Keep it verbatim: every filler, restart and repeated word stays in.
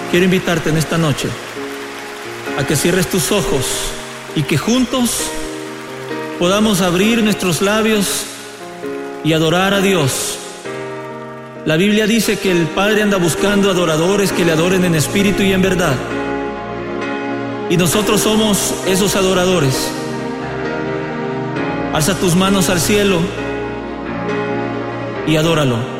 quiero invitarte en esta noche a que cierres tus ojos y que juntos podamos abrir nuestros labios y adorar a Dios. La Biblia dice que el Padre anda buscando adoradores que le adoren en espíritu y en verdad. Y nosotros somos esos adoradores. Alza tus manos al cielo y adóralo.